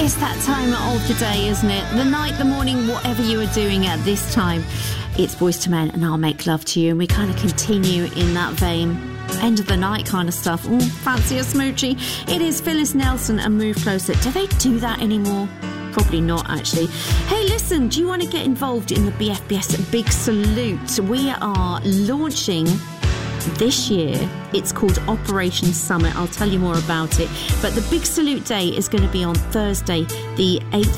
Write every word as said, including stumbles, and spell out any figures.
It's that time of the day, isn't it? The night, the morning, whatever you are doing at this time. It's Boyz two Men and I'll Make Love to You, and we kind of continue in that vein. End of the night kind of stuff. Ooh, fancy a smoochie. It is Phyllis Nelson and Move Closer. Do they do that anymore? Probably not, actually. Hey, listen, do you want to get involved in the B F B S Big Salute? We are launching this year. It's called Operation Summit. I'll tell you more about it. But the Big Salute Day is going to be on Thursday, the eighth